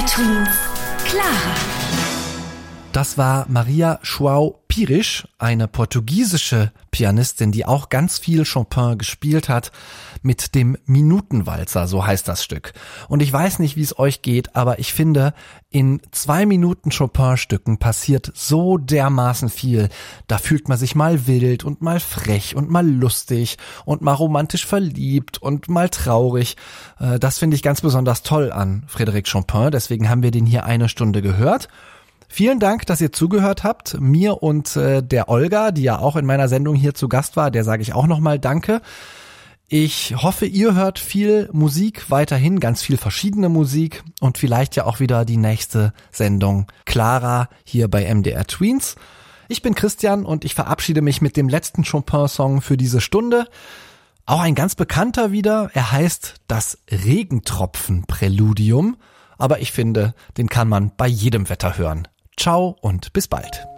Twins. Clara. Das war Maria João Pires, eine portugiesische Pianistin, die auch ganz viel Chopin gespielt hat, mit dem Minutenwalzer, so heißt das Stück. Und ich weiß nicht, wie es euch geht, aber ich finde, in 2 Minuten Chopin-Stücken passiert so dermaßen viel. Da fühlt man sich mal wild und mal frech und mal lustig und mal romantisch verliebt und mal traurig. Das finde ich ganz besonders toll an Frédéric Chopin, deswegen haben wir den hier 1 Stunde gehört. Vielen Dank, dass ihr zugehört habt, mir und der Olga, die ja auch in meiner Sendung hier zu Gast war, der sage ich auch nochmal Danke. Ich hoffe, ihr hört viel Musik weiterhin, ganz viel verschiedene Musik und vielleicht ja auch wieder die nächste Sendung Clara hier bei MDR Tweens. Ich bin Christian und ich verabschiede mich mit dem letzten Chopin-Song für diese Stunde. Auch ein ganz bekannter wieder, er heißt das Regentropfen-Präludium, aber ich finde, den kann man bei jedem Wetter hören. Ciao und bis bald.